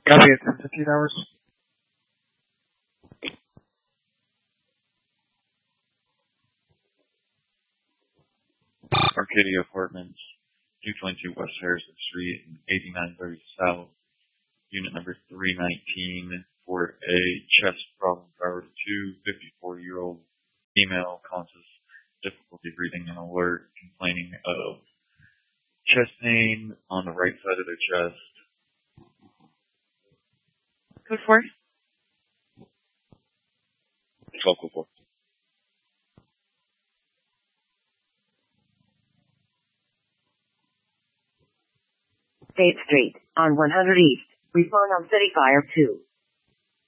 Copy at 10:15 hours. Arcadia Apartments, 222 West Harrison Street, and 8930 South. Unit number 319 for a chest problem power to 2, 54-year-old female, conscious, difficulty breathing and alert, complaining of chest pain on the right side of their chest. Code 4? 12 code 4. State Street, on 100 East. Respond on City Fire 2.